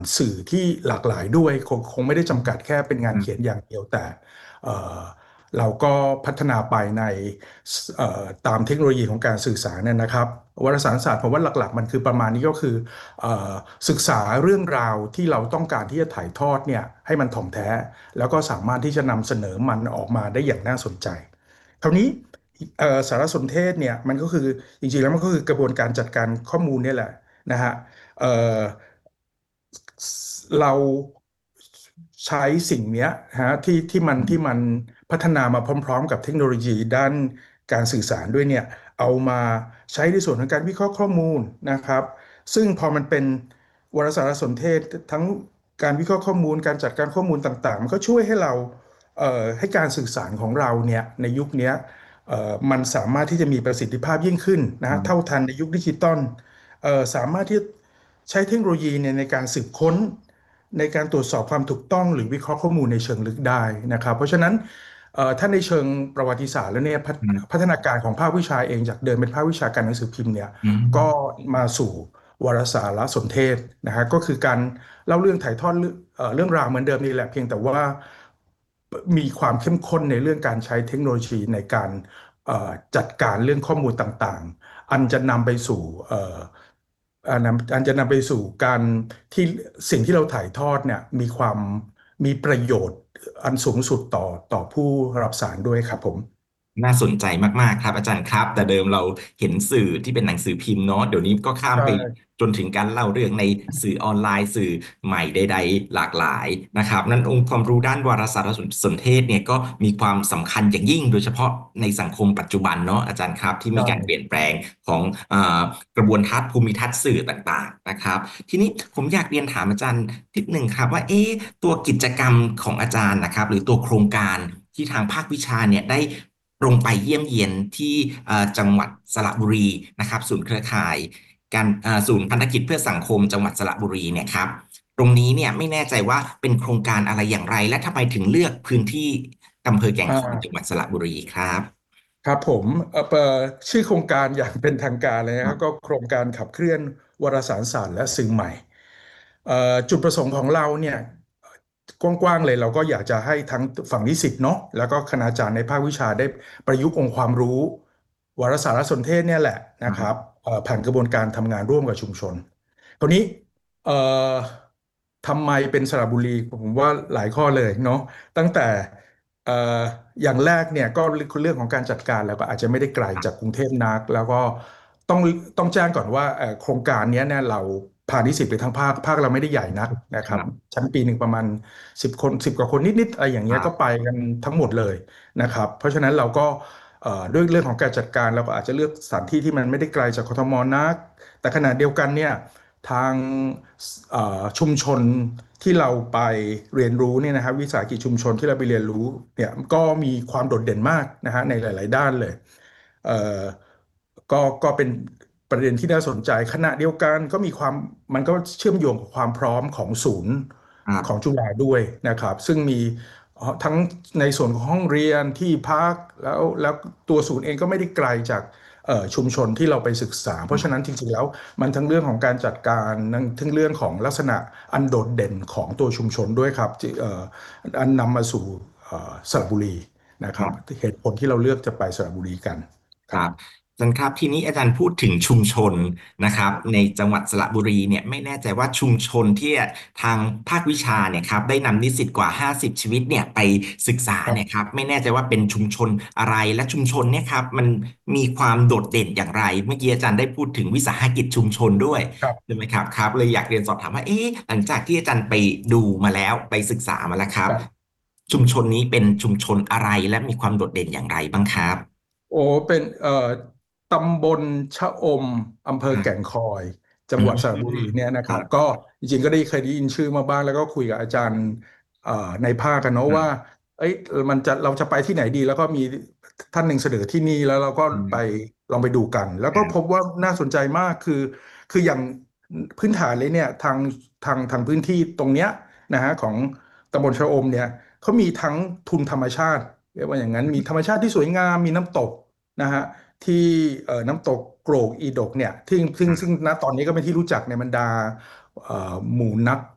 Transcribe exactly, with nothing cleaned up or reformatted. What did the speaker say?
สื่อที่หลากหลายด้วยคงคงไม่ได้จำกัดแค่เป็นงานเขียนครับอย่างเดียวแต่เอ่อเราก็พัฒนาไปในเอ่อตามเทคโนโลยีของการสื่อสารเนี่ยนะครับวารสารศาสตร์ผมว่าหลักๆมันคือประมาณนี้ก็คือเอ่อศึกษาเรื่องราวที่เราต้องการที่จะถ่ายทอดเนี่ยให้มันถ่องแท้แล้วก็สามารถที่จะนำเสนอมันออกมาได้อย่างน่าสนใจคราวนี้เอ่อสารสนเทศเนี่ยมันก็คือจริงๆแล้วมันก็คือกระบวนการจัดการข้อมูลเนี่ยแหละนะฮะเอ่อ เราใช้สิ่งเนี้ยฮะที่ที่มันที่มันพัฒนามาพร้อมๆกับเทคโนโลยีด้านการสื่อสารด้วยเนี่ยเอามาใช้ในส่วนของการวิเคราะห์ข้อมูลนะครับซึ่งพอมันเป็นวารสารสนเทศทั้งการวิเคราะห์ข้อมูลการจัดการข้อมูลต่างๆมันก็ช่วยให้เราเอ่อให้การสื่อสารของเราเนี่ยในยุคเนี้ยเอ่อมันสามารถที่จะมีประสิทธิภาพยิ่งขึ้นนะฮะเท่าทันในยุคดิจิตอลเอ่อสามารถที่ ใช้เทคโนโลยีเนี่ยในการสืบค้นในการตรวจสอบความถูกต้องหรือวิเคราะห์ข้อมูลในเชิงลึกได้นะครับเพราะฉะนั้นเอ่อถ้าในเชิงประวัติศาสตร์แล้วเนี่ยพัฒอืมพัฒนาการของภาควิชาเองจากเดิมเป็นภาควิชาการหนังสือพิมพ์เนี่ยอืมก็มาสู่วารสารสนเทศนะฮะก็คือการเล่าเรื่องถ่ายทอดเรื่องเอ่อเรื่องราวเหมือนเดิมนี่แหละเพียงแต่ว่ามีความเข้มข้นในเรื่องการใช้เทคโนโลยีในการเอ่อจัดการเรื่องข้อมูลต่างๆอันจะนำไปสู่เอ่อ อันนั้นอันจะนำไปสู่การที่สิ่งที่เราถ่ายทอดเนี่ยมีความมีประโยชน์อันสูงสุดต่อต่อผู้รับสารด้วยครับผมน่าสนใจมากๆครับอาจารย์ครับแต่เดิมเราเห็นสื่อที่เป็นหนังสือพิมพ์เนาะเดี๋ยวนี้ก็ข้ามใช่ไปจนถึงการเล่าเรื่องในสื่อออนไลน์สื่อใหม่ใดๆหลากหลายนะครับนั่นองค์ความรู้ด้านวารสารสนเทศเนี่ยก็มีความสำคัญอย่างยิ่งโดยเฉพาะในสังคมปัจจุบันเนาะอาจารย์ครับที่ใช่มีการเปลี่ยนแปลงของอ่ากระบวนทัศน์ภูมิทัศน์สื่อต่างๆนะครับทีนี้ผมอยากเรียนถามอาจารย์นิดหนึ่งครับว่าเอ๊ะตัวกิจกรรมของอาจารย์นะครับหรือตัวโครงการที่ทางภาควิชาเนี่ยได้ ลงไปเยี่ยมเยียนที่เอ่อจังหวัดสระบุรีนะครับศูนย์เครือข่ายการเอ่อศูนย์พันธกิจเพื่อสังคมจังหวัดสระบุรีเนี่ยครับตรงนี้เนี่ยไม่แน่ใจว่าเป็นโครงการอะไรอย่างไรและทำไมถึงเลือกพื้นที่อำเภอแก่งอ่คอยจังหวัดาสระบุรีครับครับผมเอ่อเอ่อชื่อโครงการอย่างเป็นทางการเลยนะครับก็โครงการขับเคลื่อนวารสารศาสตร์และสื่อใหม่เอ่อจุดประสงค์ของเราเนี่ยกว้างๆเลยเราก็อยากจะให้ทั้งฝั่งนิสิตเนาะแล้วก็คณาจารย์ในภาควิชาได้ประยุกต์องค์ความรู้วารสารสนเทศเนี่ยแหละนะครับเอ่อผ่านกระบวนการทำงานร่วมกับชุมชนคราวนี้เอ่อทำไมเป็นสระบุรีผมว่าหลายข้อเลยเนาะตั้งแต่ เอ่ออย่างแรกเนี่ยก็เรื่องของการจัดการแล้วก็อาจจะไม่ได้ไกลจากกรุงเทพนักแล้วก็ต้องต้องแจ้งก่อนว่าเอ่อโครงการเนี้ยเนี่ยเราพานิสิตไปทั้งภาคภาคเราไม่ได้ใหญ่นักนะครับครับชั้นปีหนึ่งประมาณสิบคนสิบกว่าคนนิดๆอะไรอย่างคเงี้ยรับก็ไปกันทั้งหมดเลยนะครับเพราะฉะนั้นเราก็เอ่อด้วยเรื่องของการจัดการเราก็อาจจะเลือกสถานที่ที่มันไม่ได้ไกลจากกทมนักแต่ขณะเดียวกันเนี่ยทางเอ่อชุมชน ที่เราไปเรียนรู้เนี่ยนะครับวิสาหกิจชุมชนที่เราไปเรียนรู้เนี่ยก็มีความโดดเด่นมากนะฮะในหลายๆด้านเลยเอ่อก็ก็เป็นประเด็นที่น่าสนใจขณะเดียวกันก็มีความมันก็เชื่อมโยงกับความพร้อมของศูนย์ของครับจุฬาด้วยนะครับซึ่งมีทั้งในส่วนของห้องเรียนที่พักแล้วแล้วตัวศูนย์เองก็ไม่ได้ไกลจาก เอ่อชุมชนที่เราไปศึกษาเพราะฉะนั้นจริงๆแล้วมันทั้งเรื่องของการจัดการทั้งเรื่องของลักษณะอันโดดเด่นของตัวชุมชนด้วยครับที่เอ่ออันนำมาสู่เอ่อสระบุรีนะครับครับเหตุผลที่เราเลือกจะไปสระบุรีกันครับครับอาจารย์ครับทีนี้อาจารย์พูดถึงชุมชนนะครับในจังหวัดสระบุรีเนี่ยไม่แน่ใจว่าชุมชนที่ทางภาควิชาเนี่ยครับได้นำนิสิตกว่าห้าสิบชีวิตเนี่ยไปศึกษาครับเนี่ยครับไม่แน่ใจว่าเป็นชุมชนอะไรและชุมชนเนี่ยครับมันมีความโดดเด่นอย่างไรเมื่อกี้อาจารย์ได้พูดถึงวิสาหกิจชุมชนด้วยครับใช่ไหมครับครับเลยอยากเรียนสอบถามว่าเอ๊ะหลังจากที่อาจารย์ไปดูมาแล้วไปศึกษามาแล้วครับครับชุมชนนี้เป็นชุมชนอะไรและมีความโดดเด่นอย่างไรบ้างครับโอ้เป็นเอ่อตำบลชะอมอำเภอแก่งคอยจังอืหวัดสระบุรีมเนี่ยนะครับครับก็จริงๆก็ได้เคยได้ยินชื่อมาบ้างแล้วก็คุยกับอาจารย์เอ่อในภาคกันเนาะว่าครับเอ้ยมันจะเราจะไปที่ไหนดีแล้วก็มีท่านหนึ่งเสนอที่นี่แล้วเราก็อืไปมลองไปดูกันแล้วก็พบว่าน่าสนใจมากคือคืออย่างพื้นฐานเลยเนี่ยทางทางทางพื้นที่ตรงเนี้ยนะฮะของตำบลชะอมเนี่ยเขามีทั้งทุนธรรมชาติเรียกว่าอย่างนั้นมีธรรมชาติที่สวยงามมีน้ำตก นะฮะที่เอ่อน้ำตกโกรกอีดกเนี่ยซึ่งซึ่งซึ่งณตอนนี้ก็เป็นที่รู้จักในบรรดาเอ่อหมู่นัก